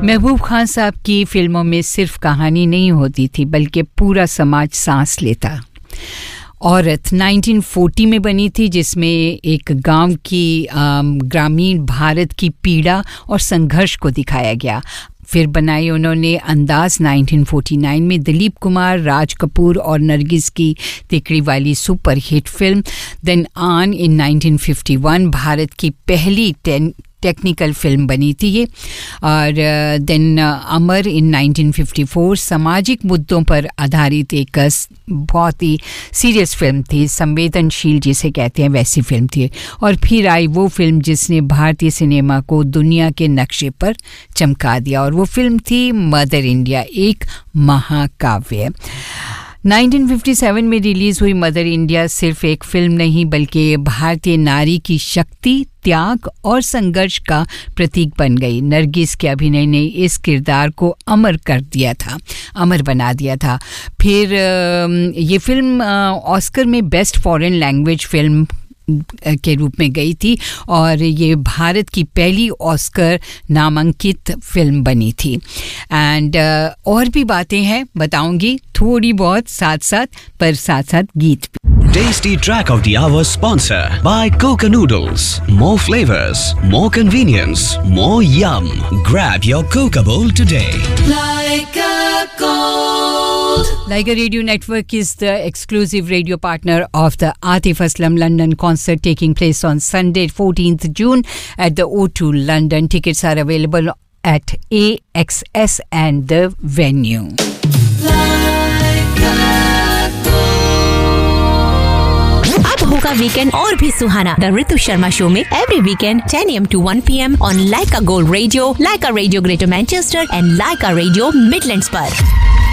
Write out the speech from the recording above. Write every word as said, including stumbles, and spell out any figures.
महबूब खान साहब की फिल्मों में सिर्फ कहानी नहीं होती थी बल्कि पूरा समाज सांस लेता। औरत नाइनटीन फोर्टी में बनी थी, जिसमें एक गांव की ग्रामीण भारत की पीड़ा और संघर्ष को दिखाया गया। फिर बनाई उन्होंने अंदाज नाइनटीन फोर्टी नाइन में दिलीप कुमार, राज कपूर और नरगिस की तिकड़ी वाली सुपर हिट फिल्म। देन आन in nineteen fifty one Bharat की पहली टेन टेक्निकल फिल्म बनी थी ये। और then Amar in nineteen fifty four सामाजिक मुद्दों पर आधारित एक बहुत ही सीरियस फिल्म थी, संवेदनशील जिसे कहते हैं वैसी फिल्म थी। और फिर आई वो फिल्म जिसने भारतीय सिनेमा को दुनिया के नक्शे पर चमका दिया, और वो फिल्म थी मदर इंडिया, एक महाकाव्य। नाइनटीन फिफ्टी सेवन में रिलीज़ हुई मदर इंडिया सिर्फ एक फिल्म नहीं बल्कि भारतीय नारी की शक्ति, त्याग और संघर्ष का प्रतीक बन गई। नरगिस के अभिनय ने इस किरदार को अमर कर दिया था, अमर बना दिया था। फिर ये फिल्म ऑस्कर में बेस्ट फॉरेन लैंग्वेज फिल्म के रूप में गई थी, और ये भारत की पहली ऑस्कर नामांकित फिल्म बनी थी। एंड uh, और भी बातें हैं बताऊंगी थोड़ी बहुत साथ साथ, पर साथ साथ गीत भी। Tasty Track of the Hour sponsor by Coca Noodles. More flavors, more convenience, more yum. Grab your Coca bowl today. Like a gold. Liger Radio Network is the exclusive radio partner of the Atif Aslam London concert taking place on Sunday, fourteenth June at the O two London. Tickets are available at A X S and the venue. अब होगा weekend और भी सुहाना the Ritu Sharma show में every weekend ten A M to one P M on Lyca gold radio, Lyca radio greater Manchester and Lyca radio Midlands पर।